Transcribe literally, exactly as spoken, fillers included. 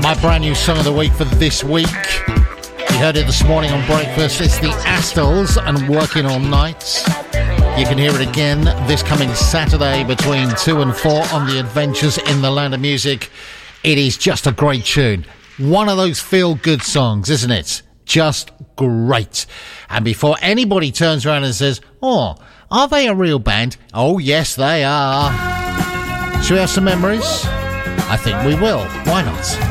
My brand new song of the week for this week. You heard it this morning on breakfast. It's the Astles and Working All Night. You can hear it again this coming Saturday between two and four on the Adventures in the Land of Music. It is just a great tune. One of those feel-good songs, isn't it? Just great. And before anybody turns around and says, oh, are they a real band? Oh, yes, they are. Shall we have some memories? I think we will. Why not?